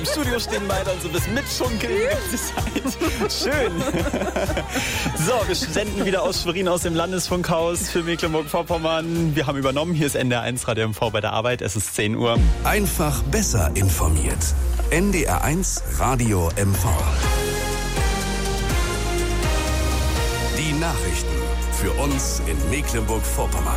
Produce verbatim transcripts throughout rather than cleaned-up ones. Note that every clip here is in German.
Im Studio stehen beide, also bis mitschunkeln die ganze Zeit. Schön. So, wir senden wieder aus Schwerin aus dem Landesfunkhaus für Mecklenburg-Vorpommern. Wir haben übernommen. Hier ist N D R eins Radio M V bei der Arbeit. Es ist zehn Uhr. Einfach besser informiert. N D R eins Radio M V. Die Nachrichten für uns in Mecklenburg-Vorpommern.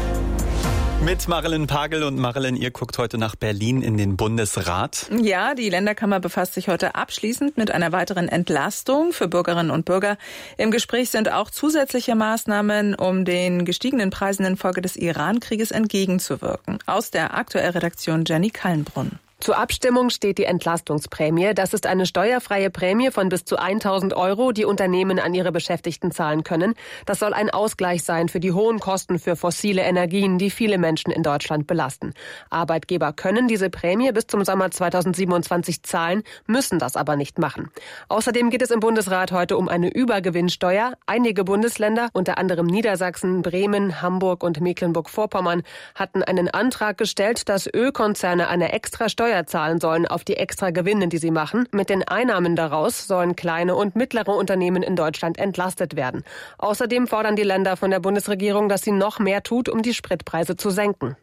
Mit Marilyn Pagel. Und Marilyn, ihr guckt heute nach Berlin in den Bundesrat. Ja, die Länderkammer befasst sich heute abschließend mit einer weiteren Entlastung für Bürgerinnen und Bürger. Im Gespräch sind auch zusätzliche Maßnahmen, um den gestiegenen Preisen infolge des Iran-Krieges entgegenzuwirken. Aus der Aktuell-Redaktion Jenny Kallenbrunn. Zur Abstimmung steht die Entlastungsprämie. Das ist eine steuerfreie Prämie von bis zu tausend Euro, die Unternehmen an ihre Beschäftigten zahlen können. Das soll ein Ausgleich sein für die hohen Kosten für fossile Energien, die viele Menschen in Deutschland belasten. Arbeitgeber können diese Prämie bis zum Sommer zweitausendsiebenundzwanzig zahlen, müssen das aber nicht machen. Außerdem geht es im Bundesrat heute um eine Übergewinnsteuer. Einige Bundesländer, unter anderem Niedersachsen, Bremen, Hamburg und Mecklenburg-Vorpommern, hatten einen Antrag gestellt, dass Ölkonzerne eine extra Steuer zahlen sollen auf die extra Gewinne, die sie machen. Mit den Einnahmen daraus sollen kleine und mittlere Unternehmen in Deutschland entlastet werden. Außerdem fordern die Länder von der Bundesregierung, dass sie noch mehr tut, um die Spritpreise zu senken.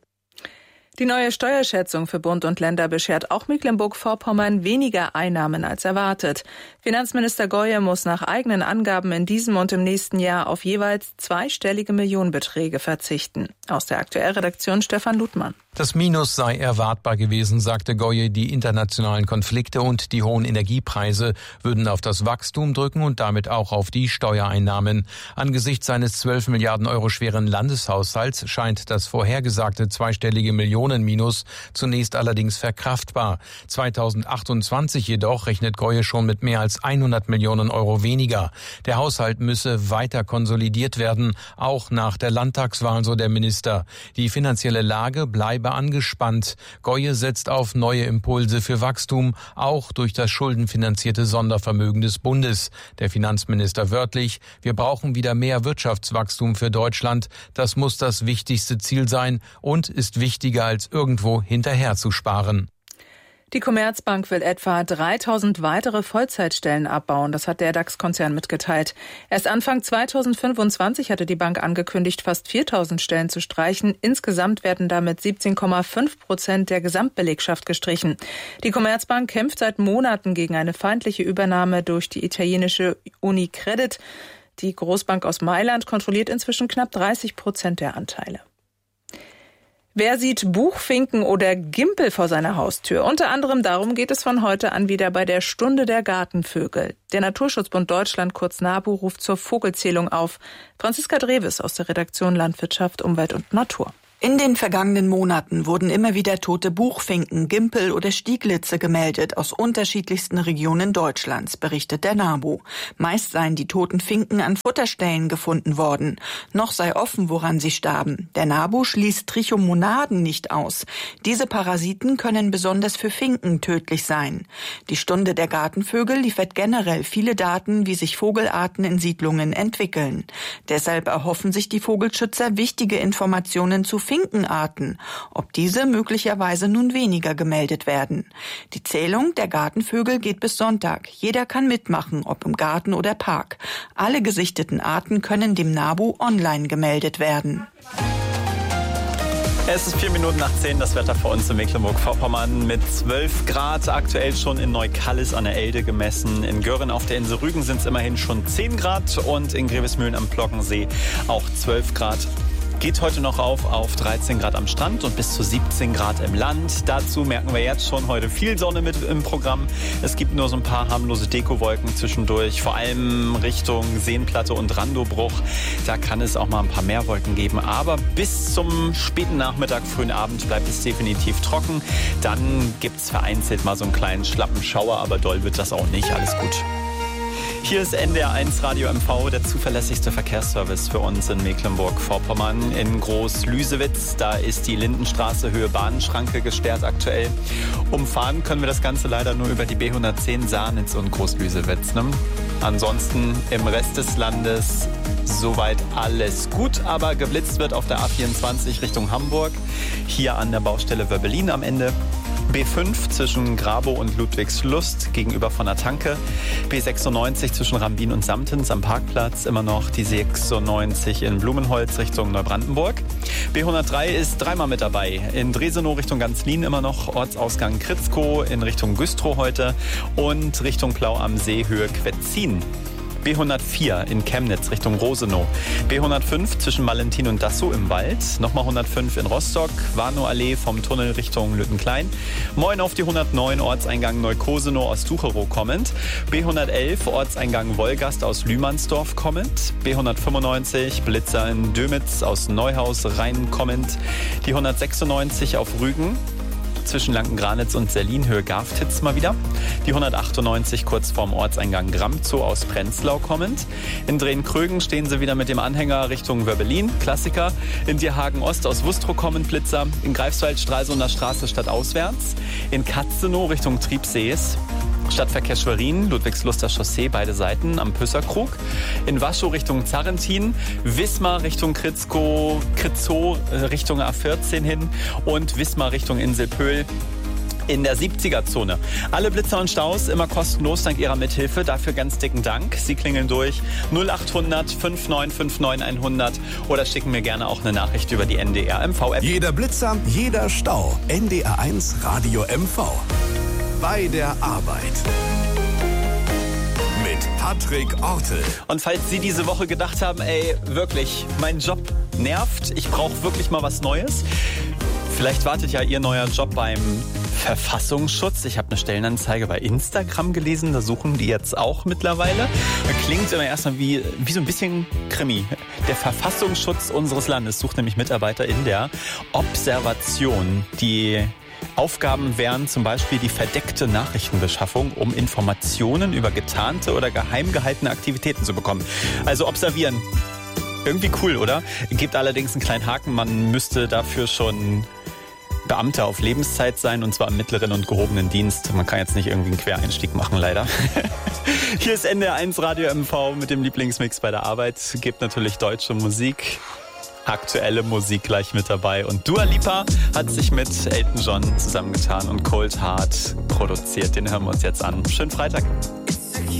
Die neue Steuerschätzung für Bund und Länder beschert auch Mecklenburg-Vorpommern weniger Einnahmen als erwartet. Finanzminister Goye muss nach eigenen Angaben in diesem und im nächsten Jahr auf jeweils zweistellige Millionenbeträge verzichten. Aus der Aktuell-Redaktion Stefan Ludmann. Das Minus sei erwartbar gewesen, sagte Goye. Die internationalen Konflikte und die hohen Energiepreise würden auf das Wachstum drücken und damit auch auf die Steuereinnahmen. Angesichts seines zwölf Milliarden Euro schweren Landeshaushalts scheint das vorhergesagte zweistellige Millionenminus zunächst allerdings verkraftbar. zweitausendachtundzwanzig jedoch rechnet Goye schon mit mehr als hundert Millionen Euro weniger. Der Haushalt müsse weiter konsolidiert werden, auch nach der Landtagswahl, so der Minister. Die finanzielle Lage bleibe angespannt. Goye setzt auf neue Impulse für Wachstum, auch durch das schuldenfinanzierte Sondervermögen des Bundes. Der Finanzminister wörtlich: Wir brauchen wieder mehr Wirtschaftswachstum für Deutschland. Das muss das wichtigste Ziel sein und ist wichtiger als irgendwo hinterher zu sparen. Die Commerzbank will etwa dreitausend weitere Vollzeitstellen abbauen. Das hat der DAX-Konzern mitgeteilt. Erst Anfang zweitausendfünfundzwanzig hatte die Bank angekündigt, fast viertausend Stellen zu streichen. Insgesamt werden damit siebzehn Komma fünf Prozent der Gesamtbelegschaft gestrichen. Die Commerzbank kämpft seit Monaten gegen eine feindliche Übernahme durch die italienische Unicredit. Die Großbank aus Mailand kontrolliert inzwischen knapp dreißig Prozent der Anteile. Wer sieht Buchfinken oder Gimpel vor seiner Haustür? Unter anderem darum geht es von heute an wieder bei der Stunde der Gartenvögel. Der Naturschutzbund Deutschland, kurz NABU, ruft zur Vogelzählung auf. Franziska Dreves aus der Redaktion Landwirtschaft, Umwelt und Natur. In den vergangenen Monaten wurden immer wieder tote Buchfinken, Gimpel oder Stieglitze gemeldet aus unterschiedlichsten Regionen Deutschlands, berichtet der NABU. Meist seien die toten Finken an Futterstellen gefunden worden. Noch sei offen, woran sie starben. Der NABU schließt Trichomonaden nicht aus. Diese Parasiten können besonders für Finken tödlich sein. Die Stunde der Gartenvögel liefert generell viele Daten, wie sich Vogelarten in Siedlungen entwickeln. Deshalb erhoffen sich die Vogelschützer wichtige Informationen zu Finkenarten, ob diese möglicherweise nun weniger gemeldet werden. Die Zählung der Gartenvögel geht bis Sonntag. Jeder kann mitmachen, ob im Garten oder Park. Alle gesichteten Arten können dem NABU online gemeldet werden. Es ist vier Minuten nach zehn, das Wetter für uns in Mecklenburg-Vorpommern mit zwölf Grad, aktuell schon in Neukallis an der Elde gemessen. In Göhren auf der Insel Rügen sind es immerhin schon zehn Grad und in Grevesmühlen am Plockensee auch zwölf Grad. Geht heute noch auf auf dreizehn Grad am Strand und bis zu siebzehn Grad im Land. Dazu merken wir jetzt schon heute viel Sonne mit im Programm. Es gibt nur so ein paar harmlose Dekowolken zwischendurch, vor allem Richtung Seenplatte und Randobruch. Da kann es auch mal ein paar mehr Wolken geben. Aber bis zum späten Nachmittag, frühen Abend bleibt es definitiv trocken. Dann gibt es vereinzelt mal so einen kleinen schlappen Schauer, aber doll wird das auch nicht. Alles gut. Hier ist N D R eins Radio M V, der zuverlässigste Verkehrsservice für uns in Mecklenburg-Vorpommern. In Groß-Lüsewitz, da ist die Lindenstraße Höhe Bahnschranke gesperrt aktuell. Umfahren können wir das Ganze leider nur über die B hundertzehn Saarnitz und Groß-Lüsewitz. Ne? Ansonsten im Rest des Landes soweit alles gut, aber geblitzt wird auf der A vierundzwanzig Richtung Hamburg. Hier an der Baustelle Wöbbelin am Ende. B fünf zwischen Grabow und Ludwigslust gegenüber von der Tanke. B sechsundneunzig zwischen Rambin und Samtens am Parkplatz. Immer noch die sechsundneunzig in Blumenholz Richtung Neubrandenburg. B hundertdrei ist dreimal mit dabei. In Dresenow Richtung Ganzlin immer noch Ortsausgang Kritzkow, in Richtung Güstrow heute und Richtung Plau am See Höhe Quetzin. B hundertvier in Chemnitz Richtung Rosenow. B hundertfünf zwischen Valentin und Dassow im Wald. Nochmal hundertfünf in Rostock. Warnow-Allee vom Tunnel Richtung Lüttenklein. Moin auf die hundertneun Ortseingang Neukosenow aus Tucherow kommend. B hundertelf Ortseingang Wolgast aus Lühmannsdorf kommend. B hundertfünfundneunzig Blitzer in Dömitz aus Neuhaus Rhein kommend. Die hundertsechsundneunzig auf Rügen zwischen Lanken-Granitz und Serlin Höhe Garftitz mal wieder. Die hundertachtundneunzig kurz vorm Ortseingang Gramzow aus Prenzlau kommend. In Drehen-Krögen stehen sie wieder mit dem Anhänger Richtung Wörbelin, Klassiker. In Dierhagen Ost aus Wustrow kommend Blitzer. In Greifswald Stralsunder Straße stadtauswärts. In Katzenow Richtung Triebsees. Stadtverkehr Schwerin, Ludwigsluster Chaussee, beide Seiten am Püsserkrug. In Waschow Richtung Zarrentin, Wismar Richtung Kritzkow, Kritzow Richtung A vierzehn hin und Wismar Richtung Inselpöhl in der siebziger-Zone. Alle Blitzer und Staus immer kostenlos dank Ihrer Mithilfe. Dafür ganz dicken Dank. Sie klingeln durch null achthundert fünf neun fünf neun hundert oder schicken mir gerne auch eine Nachricht über die N D R M V-App. Jeder Blitzer, jeder Stau. N D R eins Radio M V. Bei der Arbeit. Mit Patrick Ortel. Und falls Sie diese Woche gedacht haben, ey, wirklich, mein Job nervt, ich brauche wirklich mal was Neues. Vielleicht wartet ja Ihr neuer Job beim Verfassungsschutz. Ich habe eine Stellenanzeige bei Instagram gelesen, da suchen die jetzt auch mittlerweile. Klingt immer erstmal wie, wie so ein bisschen Krimi. Der Verfassungsschutz unseres Landes sucht nämlich Mitarbeiter in der Observation. Die Aufgaben wären zum Beispiel die verdeckte Nachrichtenbeschaffung, um Informationen über getarnte oder geheim gehaltene Aktivitäten zu bekommen. Also observieren. Irgendwie cool, oder? Gibt allerdings einen kleinen Haken. Man müsste dafür schon Beamter auf Lebenszeit sein, und zwar im mittleren und gehobenen Dienst. Man kann jetzt nicht irgendwie einen Quereinstieg machen, leider. Hier ist N D R eins Radio M V mit dem Lieblingsmix bei der Arbeit. Gibt natürlich deutsche Musik. Aktuelle Musik gleich mit dabei. Und Dua Lipa hat sich mit Elton John zusammengetan und Cold Heart produziert. Den hören wir uns jetzt an. Schönen Freitag.